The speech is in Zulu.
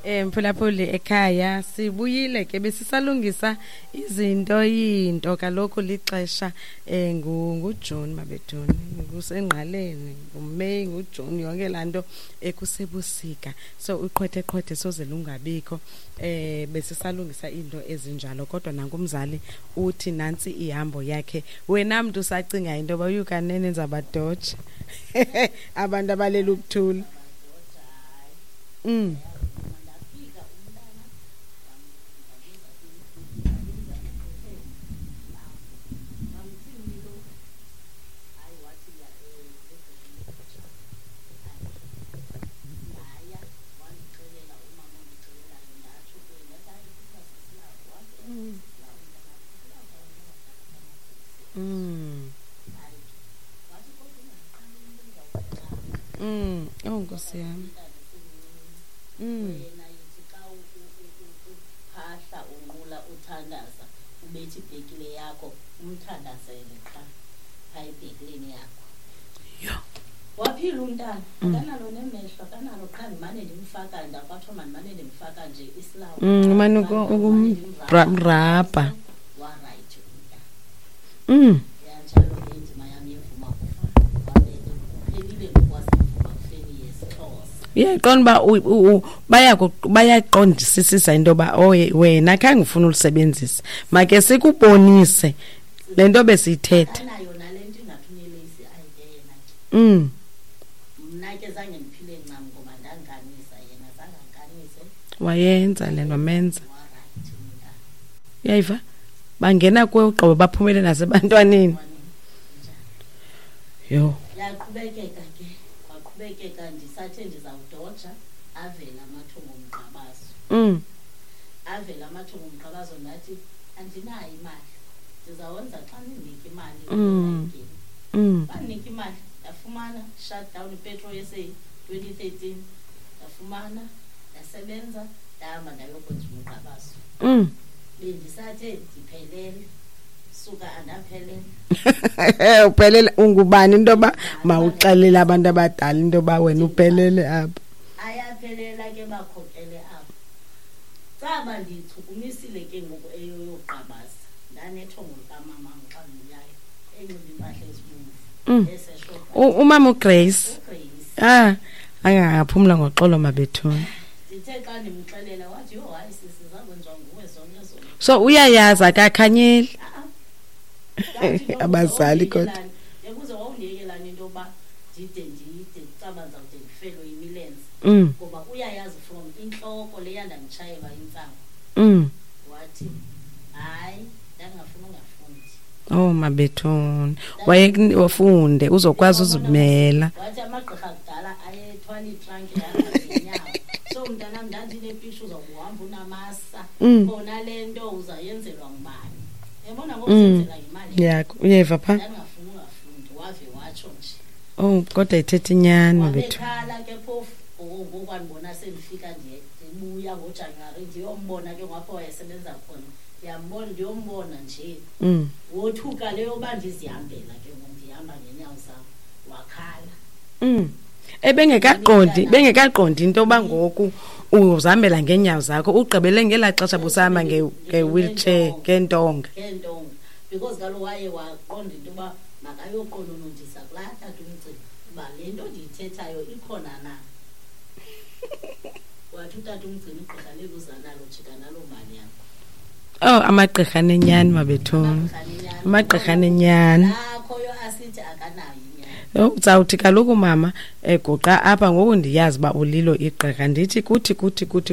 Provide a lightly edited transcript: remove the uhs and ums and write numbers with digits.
Mphulaphuli ekhaya sibuyile ke besisalungisa izinto yinto kalokho lixesha nguJune mabethuni kusengqaleni nguMay nguJune yonke lanto ekusebusika so uqhwethe soze lungabikho besisalungisa into ezinjalo kodwa nankumzali uthi nansi ihambo yakhe wena mntu sacinga into ba ukanene nzabadoje abantu abalela ukuthula Oh Nkosi yami. Wena yithi xa uphahla unqula uthandaza ubethi ibhekile yakho umthandazele qha hayi ibhekileni yakho. Yo. Waphila untana akanalo nemehlo akanalo qha ndimane ndimfaka ndakwathiwa mandimane ndimfaka nje isilawu. Manje ukumrabha. Wa right untana. Yanjalo indima yami yevuma kufa. Wabeke uphelile ngokwasivuma kufeni yesixhosa. Uyaqonda bayaqondisisa into ba wena khange ufuna ulisebenzisa make sikubonise lento besiyithetha nayo nalento ingathunyelezi ayike yena mna ke zange ndiphile ncam ngoba ndanganisa yena zange anganise wayenza lento menza uyayiva bangena kweugqobo baphumele nasebantwaneni yo yaqhubekeka ke waqhubekeka ndisathe ndizawudoja avela amathungu omqabazo avela amathungu omqabazo ndathi andinayo imali ndizawenza xa ndinika imali banika imali ndafumana shutdown iPetro SA 2013 ndafumana ndasebenza ndahamba ndayokwenza umqabazo bendisathe ndiphelele suka andaphelele uphelele ungubani into ba mawuxelela abantu abadala into ba wena uphelele apha ayaphelela ke bakhokele apha caba ndichukumisile ke ngoku eyoqabaza ndanethongo likamama xa ndiyayo enxiba impahla ezibomvu eseshopha umama uGrace angaphumla ngoxolo mabethuni ndithe xa ndimxelela wathi yo hayi sizakwenziwa nguwe zonke zonke so uyayazi akakhanyeli abazali kodwa yakuze wawundiyekelana into ba ndide caba ndizawude ndifelwe yimilenze ngoba uyayazi from inhloko le yandangitshayelwa intsango wathi hayi ndangafuna ungafundi oh mabethuni wayefunde uzokwazi uzimela wathi amagqirha kudala ayethwala itrunk yangenyawo so mntanam ndandinepicture uzokuhamba unamasa khona lento uzayenzelwa ngubani yabona ngokuzenzela imali yakho uyeva pha ndangafuna ungafundi wave watsho nje oh kodwa ithethe inyani mabethu wabekhala ke phofu ngokwanibona sendifika ndibuya ngoJanuary ndiyombona ke ngapho wayesebenza khona ndiyambona ndiyombona nje wothuka leyo ba ndizihambela ke ngondihamba ngenyawo zam wakhala bengekaqondi into bangoku uzihambela ngenyawo zakho ugqibele ngela xesha busahamba nge-wheelchair ngentonga because kaloku waye waqonda into ba makayoqononondisa kulaa tata umcimbi uba le nto ndiyithethayo ikhona na wathi utata umcimbi igqirha lekuzanalo jika nalo mali yakho amagqirha nenyani mabethuni amagqirha nenyani akhoyo asithi akanayo inyani uzawuthi kaloku mama egoqa apha ngoku ndiyazi uba ulilo igqirha ndithi kuthi